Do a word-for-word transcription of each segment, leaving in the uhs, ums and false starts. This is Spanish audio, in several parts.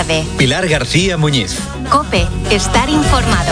tarde. Pilar García Muñiz. COPE, estar informado.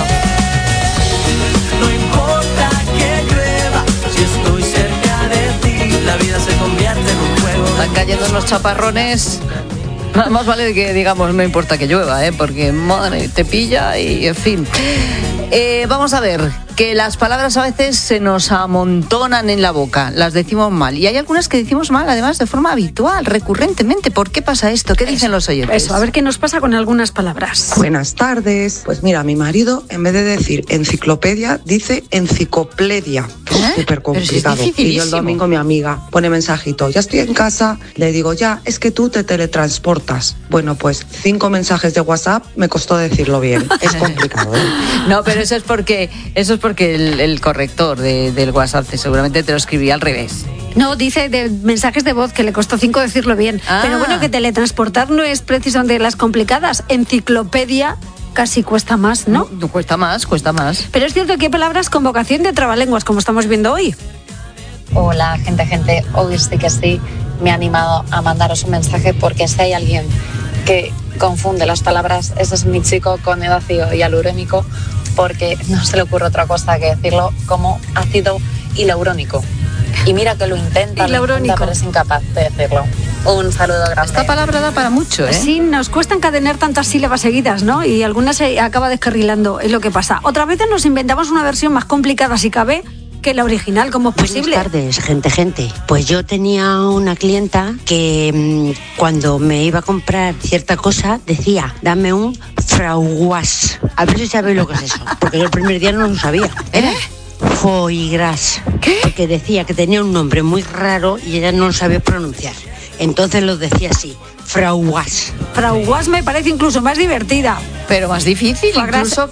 No importa que llueva, si estoy cerca de ti, la vida se convierte en un juego. Están cayendo unos chaparrones. Más vale que digamos, no importa que llueva, ¿eh? Porque madre, te pilla y en fin. Eh, vamos a ver, que las palabras a veces se nos amontonan en la boca, las decimos mal. Y hay algunas que decimos mal, además, de forma habitual, recurrentemente. ¿Por qué pasa esto? ¿Qué dicen los oyentes? Eso, a ver qué nos pasa con algunas palabras. Buenas tardes. Pues mira, mi marido, en vez de decir enciclopedia, dice encicopledia. ¿Eh? Súper complicado. Pero si es y yo el domingo, mi amiga pone mensajito, ya estoy en casa, le digo, ya, es que tú te teletransportas. Bueno, pues cinco mensajes de WhatsApp me costó decirlo bien. Es complicado, ¿eh? No, pero eso es porque eso es porque el, el corrector de, del WhatsApp seguramente te lo escribía al revés. No, dice de mensajes de voz que le costó cinco decirlo bien. Ah. Pero bueno, que teletransportar no es precisamente de las complicadas. Enciclopedia casi cuesta más, ¿no? No, cuesta más, cuesta más. Pero es cierto que hay palabras con vocación de trabalenguas, como estamos viendo hoy. Hola, gente, gente. Hoy sí que sí me he animado a mandaros un mensaje porque si hay alguien que confunde las palabras, ese es mi chico con el ácido hialurónico, porque no se le ocurre otra cosa que decirlo como ácido hialurónico. Y mira que lo intenta, lo intenta, pero es incapaz de decirlo. Un saludo grande. Esta palabra da para mucho, ¿eh? Sí, nos cuesta encadenar tantas sílabas seguidas, ¿no? Y algunas se acaba descarrilando, es lo que pasa. Otra vez nos inventamos una versión más complicada, si cabe, que la original, como es posible. Buenas tardes, gente, gente. Pues yo tenía una clienta que mmm, cuando me iba a comprar cierta cosa decía, dame un frauguas. A ver si sabéis lo que es eso, porque yo el primer día no lo sabía. Era foie gras. ¿Qué? Porque decía que tenía un nombre muy raro y ella no lo sabía pronunciar. Entonces lo decía así, frauguas. Frauguas me parece incluso más divertida. Pero más difícil, Foie gras, incluso